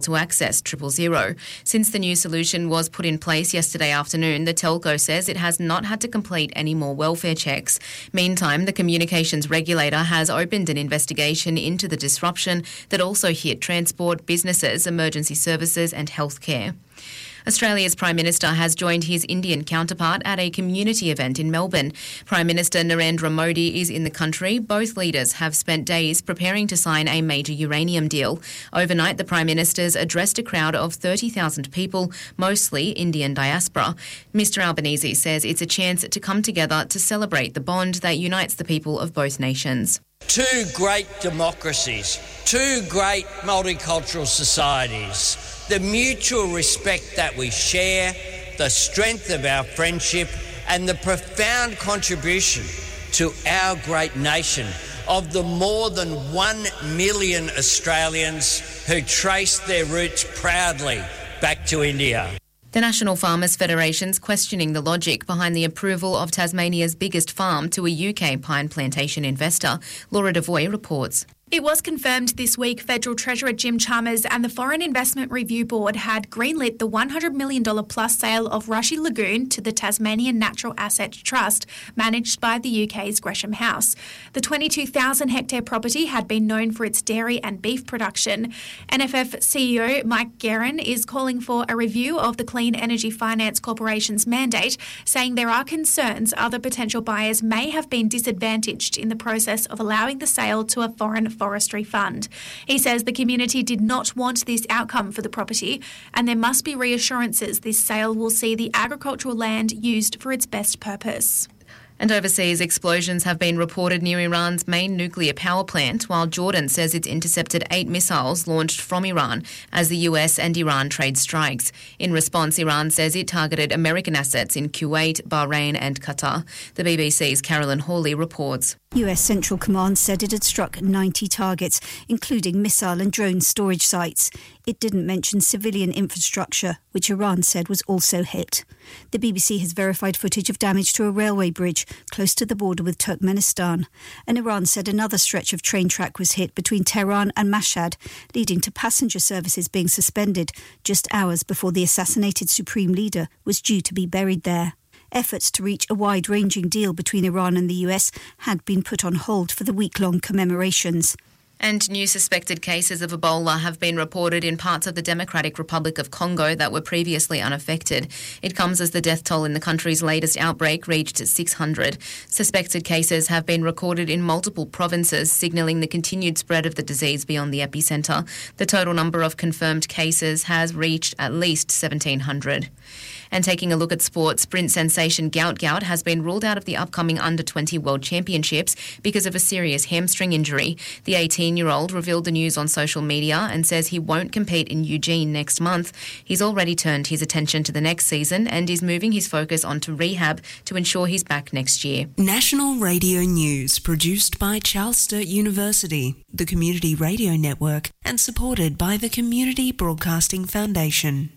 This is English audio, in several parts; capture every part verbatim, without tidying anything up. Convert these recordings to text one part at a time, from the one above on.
to access triple zero. Since the new solution was put in place yesterday afternoon, the telco says it has not had to complete any more welfare checks. Meantime, the communications regulator has opened an investigation into the disruption that also hit transport, businesses, emergency services and healthcare. Australia's Prime Minister has joined his Indian counterpart at a community event in Melbourne. Prime Minister Narendra Modi is in the country. Both leaders have spent days preparing to sign a major uranium deal. Overnight, the Prime Ministers addressed a crowd of thirty thousand people, mostly Indian diaspora. Mister Albanese says it's a chance to come together to celebrate the bond that unites the people of both nations. Two great democracies, two great multicultural societies, the mutual respect that we share, the strength of our friendship and the profound contribution to our great nation of the more than one million Australians who trace their roots proudly back to India. The National Farmers Federation's questioning the logic behind the approval of Tasmania's biggest farm to a U K pine plantation investor. Laura Devoy reports. It was confirmed this week Federal Treasurer Jim Chalmers and the Foreign Investment Review Board had greenlit the one hundred million dollars plus sale of Rushy Lagoon to the Tasmanian Natural Asset Trust, managed by the U K's Gresham House. The twenty-two thousand hectare property had been known for its dairy and beef production. N F F C E O Mike Guerin is calling for a review of the Clean Energy Finance Corporation's mandate, saying there are concerns other potential buyers may have been disadvantaged in the process of allowing the sale to a foreign forestry fund. He says the community did not want this outcome for the property, and there must be reassurances this sale will see the agricultural land used for its best purpose. And overseas, explosions have been reported near Iran's main nuclear power plant, while Jordan says it's intercepted eight missiles launched from Iran as the U S and Iran trade strikes. In response, Iran says it targeted American assets in Kuwait, Bahrain and Qatar. The B B C's Carolyn Hawley reports. U S Central Command said it had struck ninety targets, including missile and drone storage sites. It didn't mention civilian infrastructure, which Iran said was also hit. The B B C has verified footage of damage to a railway bridge close to the border with Turkmenistan. And Iran said another stretch of train track was hit between Tehran and Mashhad, leading to passenger services being suspended just hours before the assassinated supreme leader was due to be buried there. Efforts to reach a wide-ranging deal between Iran and the U S had been put on hold for the week-long commemorations. And new suspected cases of Ebola have been reported in parts of the Democratic Republic of Congo that were previously unaffected. It comes as the death toll in the country's latest outbreak reached six hundred. Suspected cases have been recorded in multiple provinces, signalling the continued spread of the disease beyond the epicentre. The total number of confirmed cases has reached at least seventeen hundred. And taking a look at sport, sprint sensation Gout Gout has been ruled out of the upcoming under twenty World Championships because of a serious hamstring injury. The eighteen-year-old revealed the news on social media and says he won't compete in Eugene next month. He's already turned his attention to the next season and is moving his focus onto rehab to ensure he's back next year. National Radio News, produced by Charles Sturt University, the Community Radio Network, and supported by the Community Broadcasting Foundation.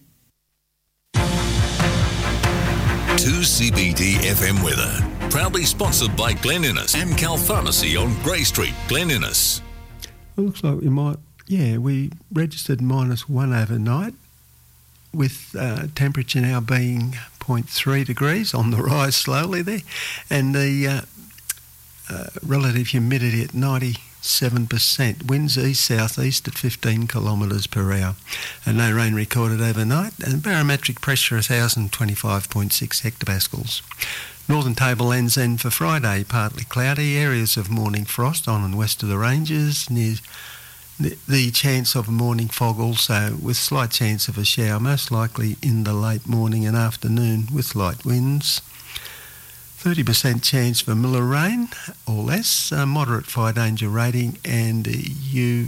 two C B D F M weather. Proudly sponsored by Glen Innes and Cal Pharmacy on Grey Street, Glen Innes. It looks like we might, yeah, we registered minus one overnight with uh, temperature now being zero point three degrees, on the rise slowly there, and the uh, uh, relative humidity at ninety-seven percent. Winds east-south-east at fifteen kilometres per hour. And no rain recorded overnight, and barometric pressure one thousand twenty-five point six hectopascals. Northern Tablelands then for Friday, partly cloudy, areas of morning frost on and west of the ranges, near the, the chance of a morning fog also, with slight chance of a shower, most likely in the late morning and afternoon with light winds. thirty percent chance for Miller rain or less, a moderate fire danger rating, and you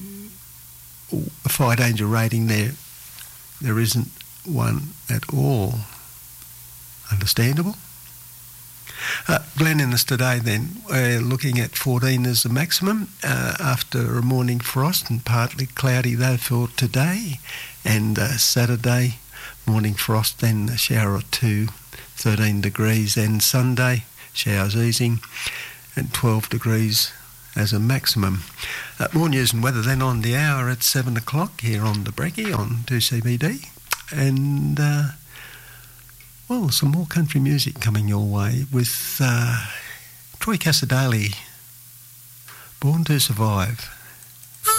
a fire danger rating there, there isn't one at all. Understandable? Uh, Glen Innes today then, we're looking at fourteen as the maximum uh, after a morning frost, and partly cloudy though for today, and uh, Saturday morning frost, then a shower or two, thirteen degrees, and Sunday showers easing, and twelve degrees as a maximum. Uh, more news and weather then on the hour at seven o'clock here on the Brekkie on two C B D. And, uh, well, some more country music coming your way with uh, Troy Cassar-Daley, Born to Survive.